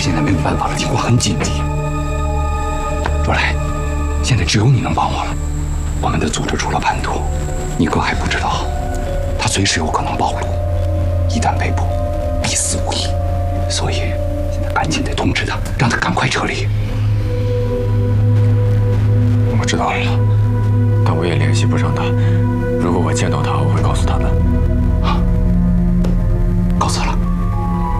现在没有办法了，情况很紧急。若来，现在只有你能帮我了。我们的组织出了叛徒，你哥还不知道，他随时有可能暴露，一旦被捕，必死无疑。所以现在赶紧得通知他，让他赶快撤离。 我知道了，但我也联系不上他。如果我见到他，我会告诉他的。